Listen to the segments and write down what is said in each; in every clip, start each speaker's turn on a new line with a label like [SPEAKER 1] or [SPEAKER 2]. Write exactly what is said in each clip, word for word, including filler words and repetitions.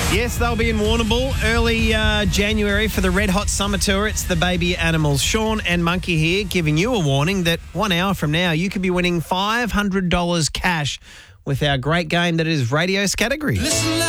[SPEAKER 1] Yes, they'll be in Warrnambool early uh, January for the Red Hot Summer Tour. It's the Baby Animals. Sean and Monkey here giving you a warning that one hour from now you could be winning five hundred dollars cash with our great game that is Radio's Category.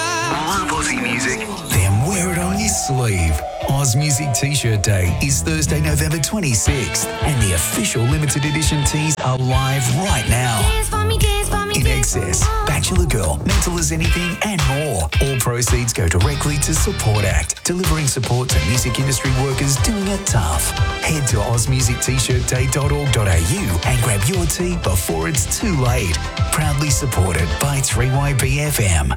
[SPEAKER 2] Love Aussie music? Then wear it on your sleeve. Oz Music T-shirt Day is Thursday, November twenty-sixth, and the official limited edition tees are live right now.
[SPEAKER 3] Dance for me, dance for me,
[SPEAKER 2] In Excess, Bachelor Girl, Mental as Anything, and more. All proceeds go directly to Support Act, delivering support to music industry workers doing it tough. Head to oz music t shirt day dot org dot a u and grab your tee before it's too late. Proudly supported by three Y B F M.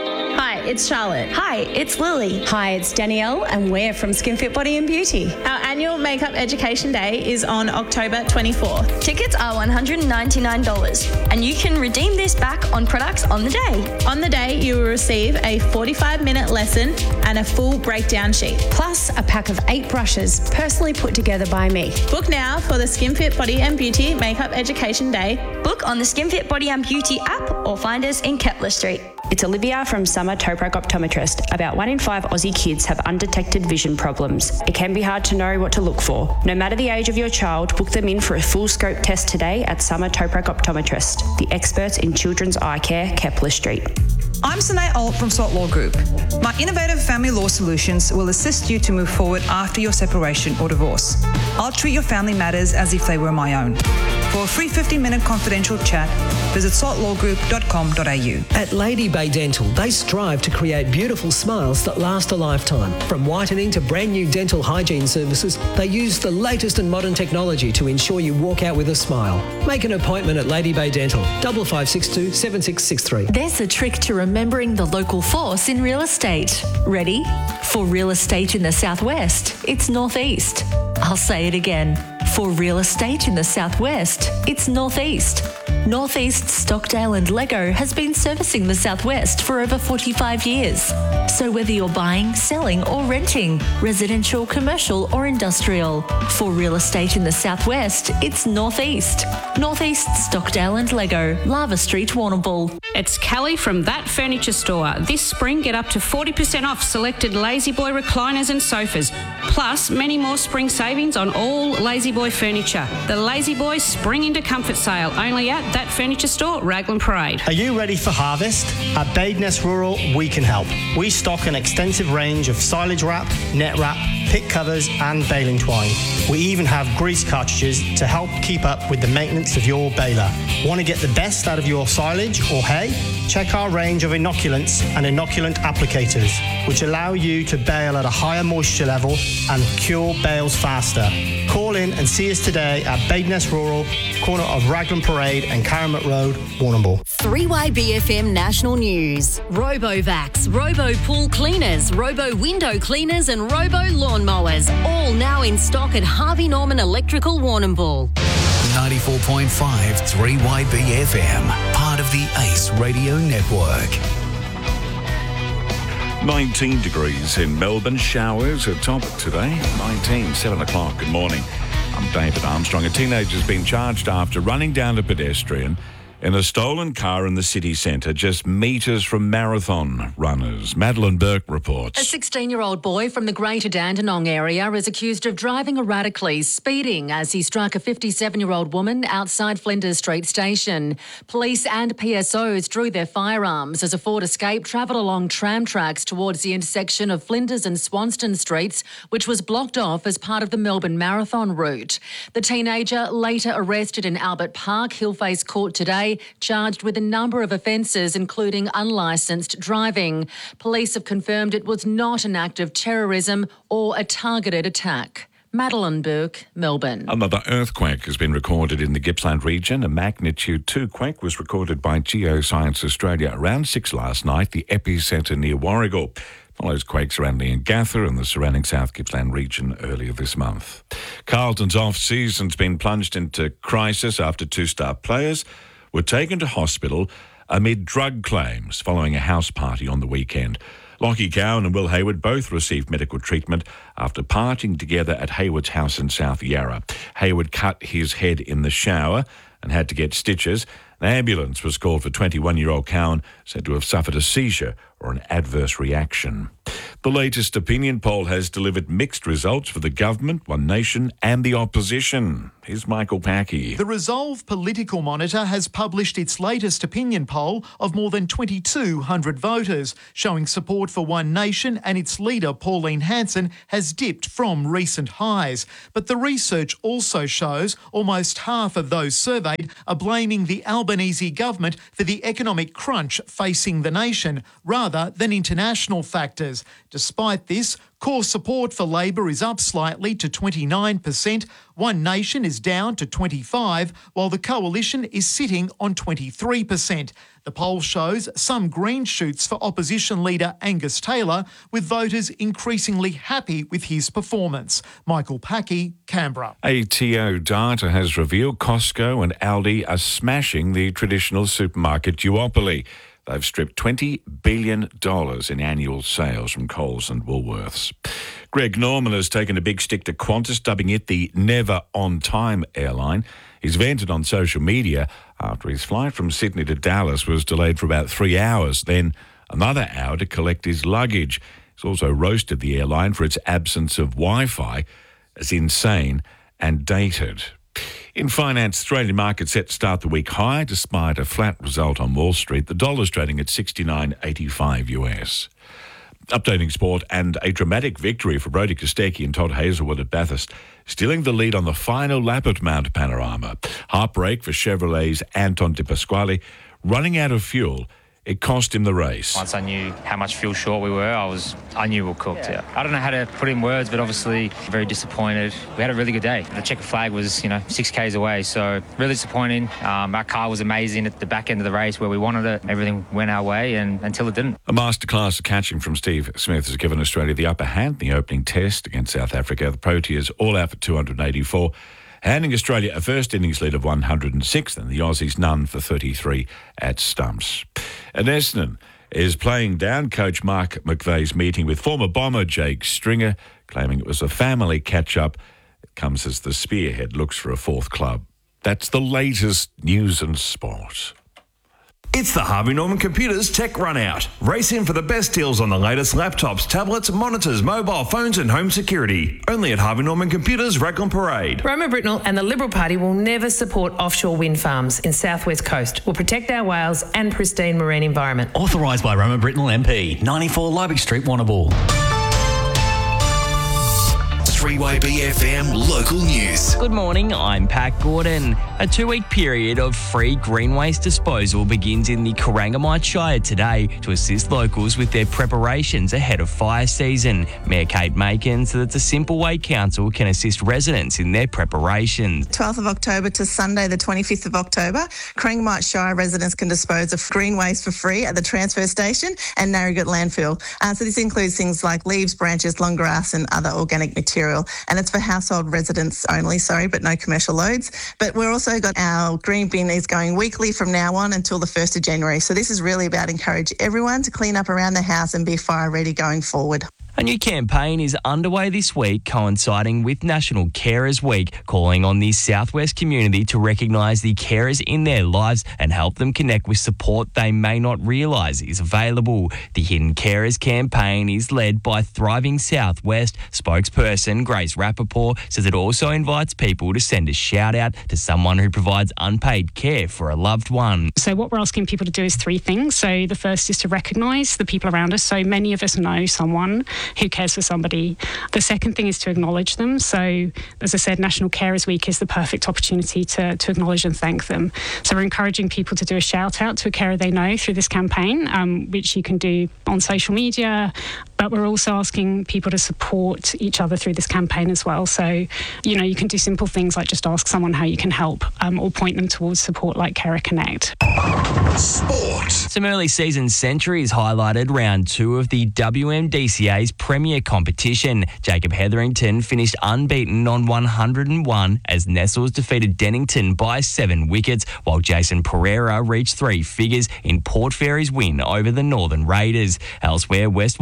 [SPEAKER 4] Hi, it's Charlotte.
[SPEAKER 5] Hi, it's Lily. Hi, it's Danielle, and we're from SkinFit Body and Beauty.
[SPEAKER 4] Our annual Makeup Education Day is on October twenty-fourth.
[SPEAKER 6] Tickets are one hundred ninety-nine dollars, and you can redeem this back on products on the day.
[SPEAKER 4] On the day, you will receive a forty-five minute lesson and a full breakdown sheet.
[SPEAKER 5] Plus, a pack of eight brushes, personally put together by me.
[SPEAKER 4] Book now for the SkinFit Body and Beauty Makeup Education Day.
[SPEAKER 6] Book on the SkinFit Body and Beauty app or find us in Kepler Street.
[SPEAKER 5] It's Olivia from Summer Toprock Optometrist. About one in five Aussie kids have undetected vision problems. It can be hard to know what to look for. No matter the age of your child, book them in for a full scope test today at Summer Toprock Optometrist, the experts in children's eye care, Kepler Street.
[SPEAKER 7] I'm Sanae Alt from Salt Law Group. My innovative family law solutions will assist you to move forward after your separation or divorce. I'll treat your family matters as if they were my own. For a free fifteen minute confidential chat, visit salt law group dot com dot a u.
[SPEAKER 8] At Lady Bay Dental, they strive to create beautiful smiles that last a lifetime. From whitening to brand new dental hygiene services, they use the latest and modern technology to ensure you walk out with a smile. Make an appointment at Lady Bay Dental, five five six two, seven six six three.
[SPEAKER 9] There's a trick to remembering the local force in real estate. Ready? For real estate in the southwest, it's northeast. I'll say it again. For real estate in the southwest, it's northeast. Northeast Stockdale and Lego has been servicing the southwest for over forty-five years. So whether you're buying, selling or renting, residential, commercial or industrial, for real estate in the southwest, it's northeast. Northeast Stockdale and Lego, Lava Street, Warrnambool.
[SPEAKER 10] It's Kelly from That Furniture Store. This spring, get up to forty percent off selected Lazy Boy recliners and sofas, plus many more spring savings on all Lazy Boy furniture. The Lazy Boy Spring into Comfort sale, only at That Furniture Store, Raglan Parade.
[SPEAKER 11] Are you ready for harvest? At Badeness Rural, we can help. We stock an extensive range of silage wrap, net wrap, pick covers and baling twine. We even have grease cartridges to help keep up with the maintenance of your baler. Want to get the best out of your silage or hay? Check our range of inoculants and inoculant applicators, which allow you to bale at a higher moisture level and cure bales faster. Call in and see us today at Badeness Rural, corner of Raglan Parade and Caramel Road, Warrnambool.
[SPEAKER 12] three Y B F M National News. RoboVax, Robo Pool Cleaners, Robo Window Cleaners and Robo Lawn Mowers. All now in stock at Harvey Norman Electrical, Warrnambool.
[SPEAKER 2] ninety-four point five three Y B F M, part of the Ace Radio Network.
[SPEAKER 13] nineteen degrees in Melbourne, showers at top today, nineteen, seven o'clock. Good morning. I'm David Armstrong. A teenager's been charged after running down a pedestrian in a stolen car in the city centre, just metres from marathon runners. Madeline Burke reports.
[SPEAKER 14] A sixteen-year-old boy from the Greater Dandenong area is accused of driving erratically, speeding as he struck a fifty-seven-year-old woman outside Flinders Street Station. Police and P S Os drew their firearms as a Ford Escape travelled along tram tracks towards the intersection of Flinders and Swanston Streets, which was blocked off as part of the Melbourne Marathon route. The teenager, later arrested in Albert Park, he'll face court today, charged with a number of offences, including unlicensed driving. Police have confirmed it was not an act of terrorism or a targeted attack. Madeline Burke, Melbourne.
[SPEAKER 13] Another earthquake has been recorded in the Gippsland region. A magnitude two quake was recorded by Geoscience Australia around six last night, the epicentre near Warragul. Follows quakes around Leongatha and the surrounding South Gippsland region earlier this month. Carlton's off-season's been plunged into crisis after two star players were taken to hospital amid drug claims following a house party on the weekend. Lockie Cowan and Will Hayward both received medical treatment after partying together at Hayward's house in South Yarra. Hayward cut his head in the shower and had to get stitches, An ambulance was called for twenty-one-year-old Cowan, said to have suffered a seizure or an adverse reaction. The latest opinion poll has delivered mixed results for the government, One Nation and the opposition. Here's Michael Packy.
[SPEAKER 3] The Resolve Political Monitor has published its latest opinion poll of more than twenty-two hundred voters, showing support for One Nation and its leader, Pauline Hanson, has dipped from recent highs. But the research also shows almost half of those surveyed are blaming the Albanese government for the economic crunch facing the nation, rather than international factors. Despite this, core support for Labor is up slightly to twenty-nine percent, One Nation is down to twenty-five percent, while the Coalition is sitting on twenty-three percent. The poll shows some green shoots for opposition leader Angus Taylor, with voters increasingly happy with his performance. Michael Packy, Canberra.
[SPEAKER 13] A T O data has revealed Costco and Aldi are smashing the traditional supermarket duopoly. They've stripped twenty billion dollars in annual sales from Coles and Woolworths. Greg Norman has taken a big stick to Qantas, dubbing it the never-on-time airline. He's vented on social media after his flight from Sydney to Dallas was delayed for about three hours, then another hour to collect his luggage. He's also roasted the airline for its absence of Wi-Fi as insane and dated. In finance, Australian markets set to start the week high despite a flat result on Wall Street. The dollar's trading at sixty-nine eighty-five U S. Updating sport, and a dramatic victory for Brodie Kostecki and Todd Hazelwood at Bathurst, stealing the lead on the final lap at Mount Panorama. Heartbreak for Chevrolet's Anton De Pasquale. Running out of fuel, it cost him the race.
[SPEAKER 15] Once I knew how much fuel short we were, I was I knew we were cooked. Yeah. I don't know how to put in words, but obviously very disappointed. We had a really good day. The checker flag was, you know, six Ks away, so really disappointing. Um, our car was amazing at the back end of the race where we wanted it. Everything went our way, and until it didn't.
[SPEAKER 13] A masterclass of catching from Steve Smith has given Australia the upper hand in the opening test against South Africa. The Proteas all out for two hundred eighty-four. Handing Australia a first innings lead of one hundred six, and the Aussies none for thirty-three at stumps. And Essendon is playing down coach Mark McVeigh's meeting with former bomber Jake Stringer, claiming it was a family catch-up. It comes as the Spearhead looks for a fourth club. That's the latest news and sport.
[SPEAKER 16] It's the Harvey Norman Computers Tech Run Out. Race in for the best deals on the latest laptops, tablets, monitors, mobile phones and home security. Only at Harvey Norman Computers, Raglan Parade.
[SPEAKER 17] Roma Britnell and the Liberal Party will never support offshore wind farms in South West Coast. We'll protect our whales and pristine marine environment.
[SPEAKER 18] Authorised by Roma Britnell M P, ninety-four Liebig Street, Warrnambool.
[SPEAKER 2] three Y B F M local news.
[SPEAKER 19] Good morning, I'm Pat Gordon. A two-week period of free green waste disposal begins in the Corangamite Shire today to assist locals with their preparations ahead of fire season. Mayor Kate Macon said that the Simple Way Council can assist residents in their preparations.
[SPEAKER 20] twelfth of October to Sunday the twenty-fifth of October, Corangamite Shire residents can dispose of green waste for free at the transfer station and Narragansett landfill. Uh, so this includes things like leaves, branches, long grass and other organic material. And it's for household residents only, sorry, but no commercial loads. But we're also got our green bin is going weekly from now on until the first of January. So this is really about encourage everyone to clean up around the house and be fire ready going forward.
[SPEAKER 19] A new campaign is underway this week, coinciding with National Carers Week, calling on the Southwest community to recognise the carers in their lives and help them connect with support they may not realise is available. The Hidden Carers campaign is led by Thriving Southwest. Spokesperson Grace Rappaport says it also invites people to send a shout out to someone who provides unpaid care for a loved one.
[SPEAKER 21] So what we're asking people to do is three things. So the first is to recognise the people around us. So many of us know someone who cares for somebody. The second thing is to acknowledge them. So, as I said, National Carers Week is the perfect opportunity to, to acknowledge and thank them. So we're encouraging people to do a shout out to a carer they know through this campaign, um, which you can do on social media, but we're also asking people to support each other through this campaign as well. So, you know, you can do simple things like just ask someone how you can help, um, or point them towards support like Carer Connect.
[SPEAKER 19] Sport. Some early season centuries highlighted round two of the W M D C A's premier competition. Jacob Hetherington finished unbeaten on one hundred and one as Nestles defeated Dennington by seven wickets, while Jason Pereira reached three figures in Port Fairy's win over the Northern Raiders. Elsewhere, West Warrnambool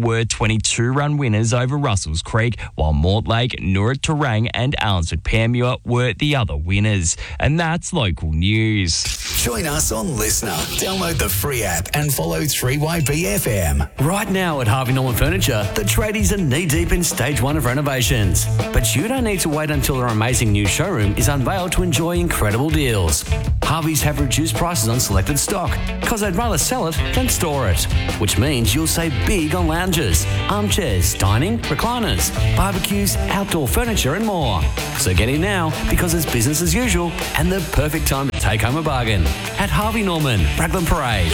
[SPEAKER 19] were twenty-two run winners over Russell's Creek, while Mortlake, Noorat Terang and Almsford Panmure were the other winners. And that's local news.
[SPEAKER 2] Join us on Listener. Download the free app and follow three Y B F M.
[SPEAKER 18] Right now at Harvey Norman Furniture, the tradies are knee-deep in stage one of renovations. But you don't need to wait until their amazing new showroom is unveiled to enjoy incredible deals. Harveys have reduced prices on selected stock because they'd rather sell it than store it, which means you'll save big on lounges, armchairs, dining, recliners, barbecues, outdoor furniture and more. So get in now because it's business as usual and the perfect time to take home a bargain at Harvey Norman, Raglan Parade.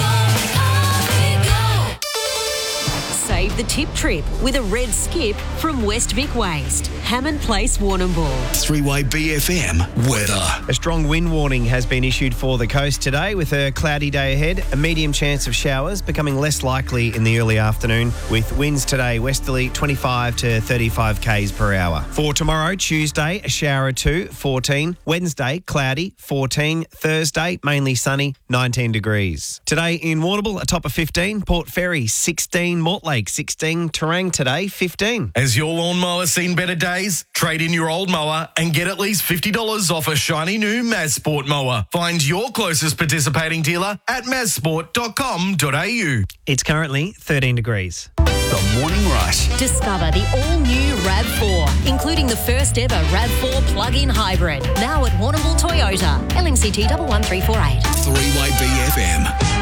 [SPEAKER 12] Save the tip trip with a red skip from West Vic Waste. Hammond Place, Warrnambool.
[SPEAKER 2] three Y B F M weather.
[SPEAKER 1] A strong wind warning has been issued for the coast today with a cloudy day ahead. A medium chance of showers becoming less likely in the early afternoon with winds today westerly twenty-five to thirty-five k's per hour. For tomorrow, Tuesday, a shower or two, fourteen. Wednesday, cloudy, fourteen. Thursday, mainly sunny, nineteen degrees. Today in Warrnambool, a top of fifteen. Port Fairy, sixteen. Mortlake, sixteen. Terang today, fifteen.
[SPEAKER 22] Has your lawnmower seen better days? Trade in your old mower and get at least fifty dollars off a shiny new Mazsport mower. Find your closest participating dealer at mazsport dot com dot a u.
[SPEAKER 1] It's currently thirteen degrees.
[SPEAKER 2] The Morning Rush.
[SPEAKER 12] Discover the all-new RAV four, including the first ever RAV four plug-in hybrid. Now at Warrnambool Toyota. L M C T one one three four eight.
[SPEAKER 2] three Y B F M.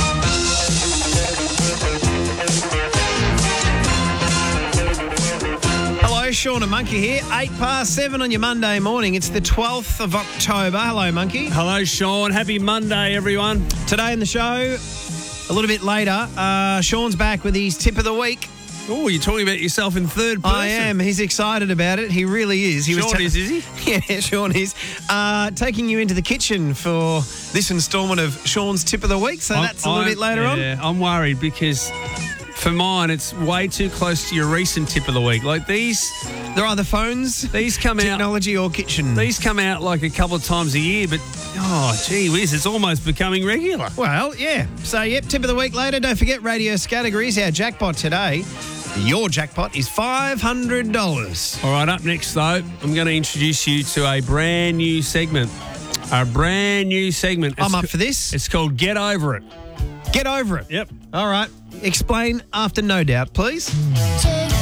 [SPEAKER 1] Sean and Monkey here, eight past seven on your Monday morning. It's the twelfth of October. Hello, Monkey.
[SPEAKER 23] Hello, Sean. Happy Monday, everyone.
[SPEAKER 1] Today in the show, a little bit later, uh, Sean's back with his tip of the week.
[SPEAKER 23] Oh, you're talking about yourself in third person.
[SPEAKER 1] I am. He's excited about it. He really is. He
[SPEAKER 23] Sean
[SPEAKER 1] was ta-
[SPEAKER 23] is, is he?
[SPEAKER 1] Yeah, Sean is. Uh, taking you into the kitchen for this instalment of Sean's tip of the week. So
[SPEAKER 23] I'm,
[SPEAKER 1] that's a little
[SPEAKER 23] I'm,
[SPEAKER 1] bit later
[SPEAKER 23] yeah,
[SPEAKER 1] on.
[SPEAKER 23] Yeah, I'm worried because for mine, it's way too close to your recent tip of the week. Like these,
[SPEAKER 1] they're either phones,
[SPEAKER 23] these come
[SPEAKER 1] technology,
[SPEAKER 23] out,
[SPEAKER 1] technology, or kitchen.
[SPEAKER 23] These come out like a couple of times a year, but oh, gee whiz, it's almost becoming regular.
[SPEAKER 1] Well, yeah. So, yep, tip of the week later. Don't forget radio categories. Our jackpot today. Your jackpot is five hundred dollars.
[SPEAKER 23] All right, up next, though, I'm going to introduce you to a brand new segment. A brand new segment.
[SPEAKER 1] I'm
[SPEAKER 23] it's
[SPEAKER 1] up for this.
[SPEAKER 23] It's called Get Over It.
[SPEAKER 1] Get Over It?
[SPEAKER 23] Yep.
[SPEAKER 1] All right. Explain after No Doubt, please.